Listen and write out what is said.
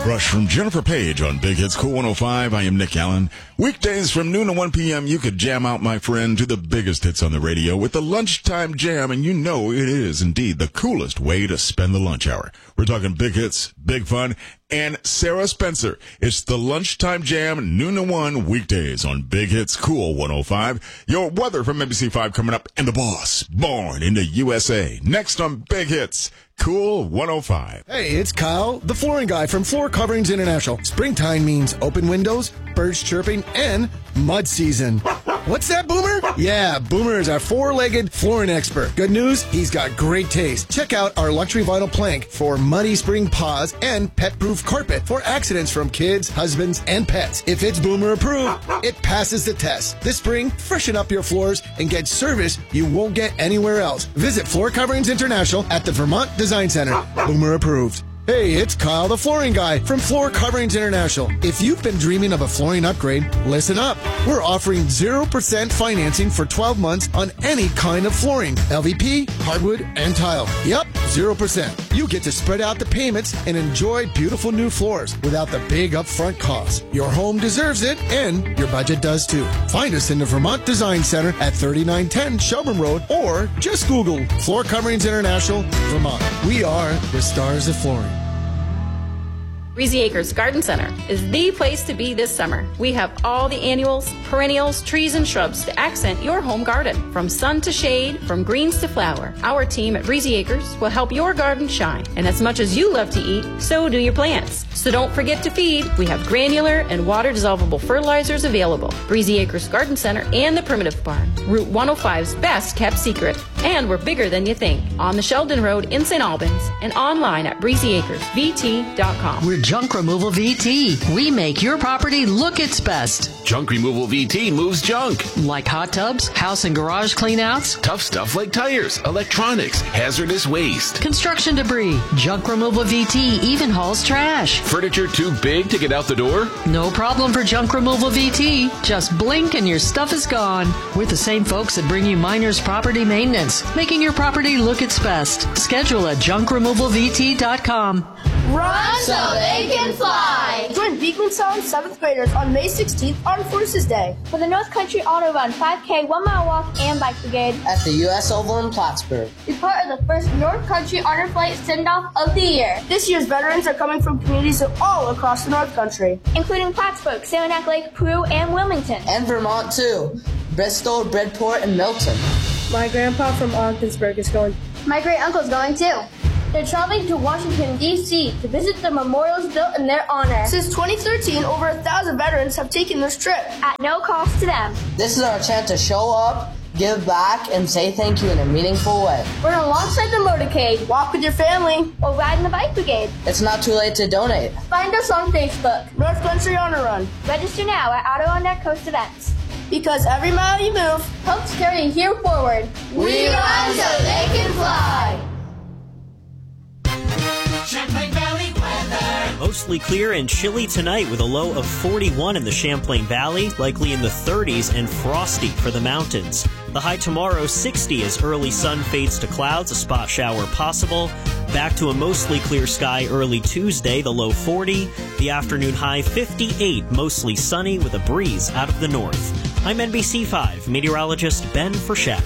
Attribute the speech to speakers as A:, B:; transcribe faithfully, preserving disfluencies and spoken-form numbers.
A: Rush from Jennifer Page on Big Hits Cool one oh five. I am Nick Allen. Weekdays from noon to one p.m. you could jam out, my friend, to the biggest hits on the radio with the Lunchtime Jam, and you know it is indeed the coolest way to spend the lunch hour. We're talking big hits, big fun, and Sarah Spencer. It's the Lunchtime Jam, noon to one, weekdays on Big Hits Cool one oh five. Your weather from N B C five coming up, and the boss, born in the U S A. Next on Big Hits Cool one oh five.
B: Hey, it's Kyle, the flooring guy from Floor Coverings International. Springtime means open windows, birds chirping, and mud season. What's that, Boomer? Yeah, Boomer is our four-legged flooring expert. Good news, he's got great taste. Check out our luxury vinyl plank for muddy spring paws and pet-proof carpet for accidents from kids, husbands, and pets. If it's Boomer approved, it passes the test. This spring, freshen up your floors and get service you won't get anywhere else. Visit Floor Coverings International at the Vermont Design Center. Boomer approved. Hey, it's Kyle, the flooring guy from Floor Coverings International. If you've been dreaming of a flooring upgrade, listen up. We're offering zero percent financing for twelve months on any kind of flooring. L V P, hardwood, and tile. Yep, zero percent. You get to spread out the payments and enjoy beautiful new floors without the big upfront costs. Your home deserves it, and your budget does too. Find us in the Vermont Design Center at thirty-nine ten Shelburne Road, or just Google Floor Coverings International, Vermont. We are the stars of flooring.
C: Breezy Acres Garden Center is the place to be this summer. We have all the annuals, perennials, trees, and shrubs to accent your home garden. From sun to shade, from greens to flower, our team at Breezy Acres will help your garden shine. And as much as you love to eat, so do your plants. So don't forget to feed. We have granular and water-dissolvable fertilizers available. Breezy Acres Garden Center and the Primitive Barn, Route one oh five's best-kept secret. And we're bigger than you think. On the Sheldon Road in Saint Albans and online at breezy acres v t dot com.
D: We're Junk Removal V T. We make your property look its best.
E: Junk Removal V T moves junk.
D: Like hot tubs, house and garage cleanouts,
E: tough stuff like tires, electronics, hazardous waste,
D: construction debris. Junk Removal V T even hauls trash.
E: Furniture too big to get out the door?
D: No problem for Junk Removal V T. Just blink and your stuff is gone. We're the same folks that bring you Miners Property Maintenance, making your property look its best. Schedule at junk removal v t dot com.
F: Run so they can fly!
G: Join Beekman Sound seventh graders on May sixteenth, Armed Forces Day,
F: for the North Country Auto Run five K, one mile walk, and bike brigade
H: at the U S Oval in Plattsburgh.
F: Be part of the first North Country Honor Flight send-off of the year.
G: This year's veterans are coming from communities all across the North Country,
F: including Plattsburgh, Saranac Lake, Peru, and Wilmington.
H: And Vermont, too. Bristol, Bridport, and Milton.
G: My grandpa from Ogdensburg is going.
F: My great-uncle's going, too. They're traveling to Washington, D C to visit the memorials built in their honor.
G: Since twenty thirteen, over a thousand veterans have taken this trip.
F: At no cost to them.
H: This is our chance to show up, give back, and say thank you in a meaningful way.
F: Run alongside the motorcade.
G: Walk with your family.
F: Or ride in the bike brigade.
H: It's not too late to donate.
F: Find us on Facebook.
G: North Country Honor Run.
F: Register now at Auto on Deck Coast Events.
G: Because every mile you move
F: helps carry here forward.
G: We run so they can fly.
I: Champlain Valley weather.
J: Mostly clear and chilly tonight with a low of forty-one in the Champlain Valley, likely in the thirties, and frosty for the mountains. The high tomorrow, sixty, as early sun fades to clouds, a spot shower possible. Back to a mostly clear sky early Tuesday, the low forty. The afternoon high, fifty-eight, mostly sunny with a breeze out of the north. I'm N B C five meteorologist Ben Frechette.